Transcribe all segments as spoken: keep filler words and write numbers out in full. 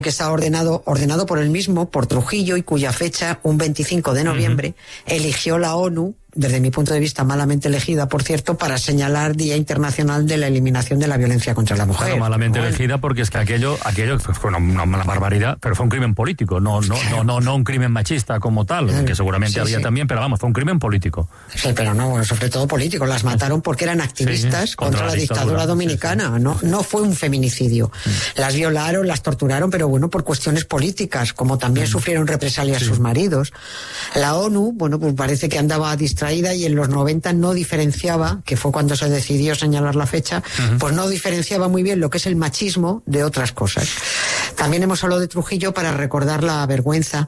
que está ordenado, ordenado por él mismo, por Trujillo, y cuya fecha, un veinticinco de noviembre, uh-huh. eligió la ONU, desde mi punto de vista malamente elegida, por cierto, para señalar Día Internacional de la Eliminación de la Violencia contra la Mujer. Claro, malamente bueno. elegida porque es que aquello, aquello fue una, una, una barbaridad, pero fue un crimen político, no, no, claro. no, no, no un crimen machista como tal, claro. que seguramente sí, había sí. también, pero vamos, fue un crimen político. Sí, pero no, bueno, sobre todo político. Las mataron porque eran activistas sí, contra, contra la dictadura, dictadura dominicana. Sí, sí. No, no fue un feminicidio. Sí. Las violaron, las torturaron, pero bueno, por cuestiones políticas, como también sí. sufrieron represalias sí. sus maridos. La ONU, bueno, pues parece que andaba distraída y en los noventa no diferenciaba, que fue cuando se decidió señalar la fecha, uh-huh. pues no diferenciaba muy bien lo que es el machismo de otras cosas. También hemos hablado de Trujillo para recordar la vergüenza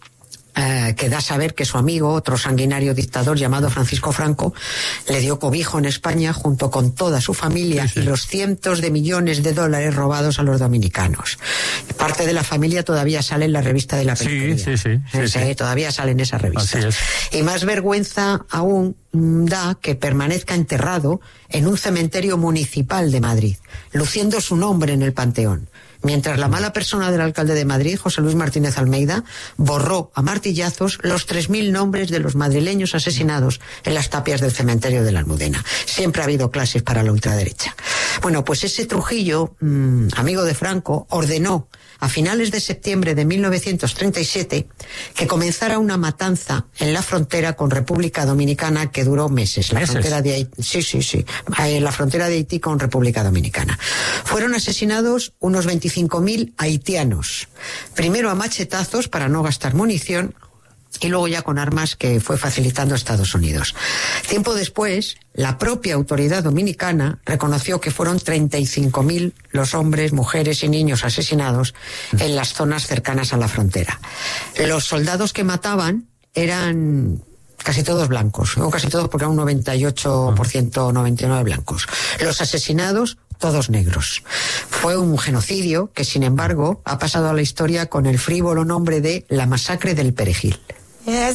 eh, que da saber que su amigo, otro sanguinario dictador llamado Francisco Franco, le dio cobijo en España junto con toda su familia sí, sí. y los cientos de millones de dólares robados a los dominicanos. Parte de la familia todavía sale en la revista de la Peluquería. Sí, sí, sí. sí, sí, sí. Todavía sale en esa revista. Y más vergüenza aún da que permanezca enterrado en un cementerio municipal de Madrid, luciendo su nombre en el panteón. Mientras la mala persona del alcalde de Madrid, José Luis Martínez Almeida, borró a martillazos los tres mil nombres de los madrileños asesinados en las tapias del cementerio de la Almudena. Siempre ha habido clases para la ultraderecha. Bueno, pues ese Trujillo, mmm, amigo de Franco, ordenó a finales de septiembre de mil novecientos treinta y siete que comenzara una matanza en la frontera con República Dominicana que duró meses. La ¿Meses? frontera de Haití, sí, sí, sí, en la frontera de Haití con República Dominicana. Fueron asesinados unos veinticinco mil haitianos, primero a machetazos para no gastar munición, y luego ya con armas que fue facilitando Estados Unidos. Tiempo después, la propia autoridad dominicana reconoció que fueron treinta y cinco mil los hombres, mujeres y niños asesinados en las zonas cercanas a la frontera. Los soldados que mataban eran casi todos blancos, no casi todos porque eran un noventa y ocho por ciento, noventa y nueve por ciento blancos. Los asesinados, todos negros. Fue un genocidio que, sin embargo, ha pasado a la historia con el frívolo nombre de la masacre del Perejil.